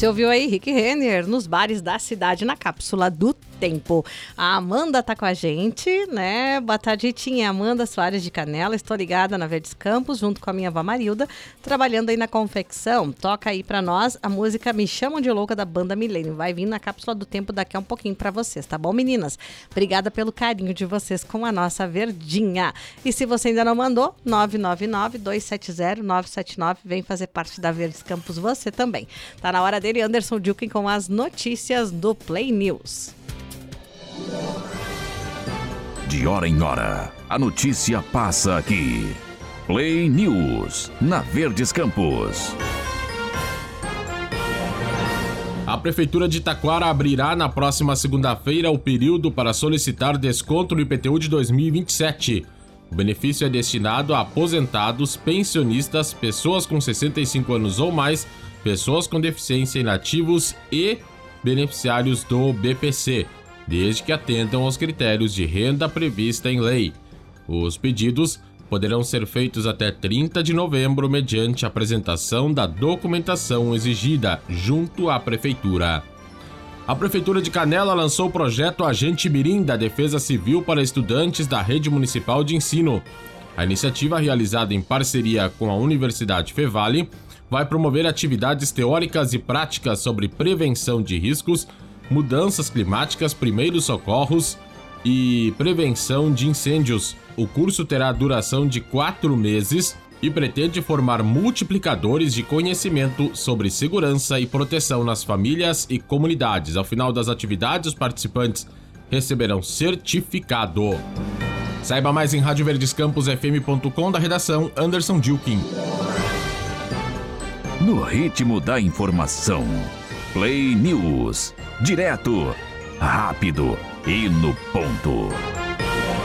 Você ouviu aí Rick Renner nos bares da cidade na Cápsula do Tempo. A Amanda tá com a gente, né? Boa tarde, Ritinha. Amanda Soares de Canela. Estou ligada na Verdes Campos, junto com a minha avó Marilda, trabalhando aí na confecção. Toca aí pra nós a música Me Chamam de Louca da banda Milênio. Vai vir na Cápsula do Tempo daqui a um pouquinho pra vocês, tá bom, meninas? Obrigada pelo carinho de vocês com a nossa Verdinha. E se você ainda não mandou, 999-270-979, vem fazer parte da Verdes Campos você também. Tá na hora dele, Anderson Dilken com as notícias do Play News. De hora em hora, a notícia passa aqui. Play News, na Verdes Campos. A Prefeitura de Taquara abrirá na próxima segunda-feira o período para solicitar desconto no IPTU de 2027. O benefício é destinado a aposentados, pensionistas, pessoas com 65 anos ou mais, pessoas com deficiência inativos e beneficiários do BPC, desde que atendam aos critérios de renda prevista em lei. Os pedidos poderão ser feitos até 30 de novembro mediante apresentação da documentação exigida junto à Prefeitura. A Prefeitura de Canela lançou o projeto Agente Mirim da Defesa Civil para estudantes da Rede Municipal de Ensino. A iniciativa, realizada em parceria com a Universidade Fevale, vai promover atividades teóricas e práticas sobre prevenção de riscos, mudanças climáticas, primeiros socorros e prevenção de incêndios. O curso terá duração de 4 meses e pretende formar multiplicadores de conhecimento sobre segurança e proteção nas famílias e comunidades. Ao final das atividades, os participantes receberão certificado. Saiba mais em radioverdescamposfm.com, da redação Anderson Dilken. No ritmo da informação, Play News. Direto, rápido e no ponto.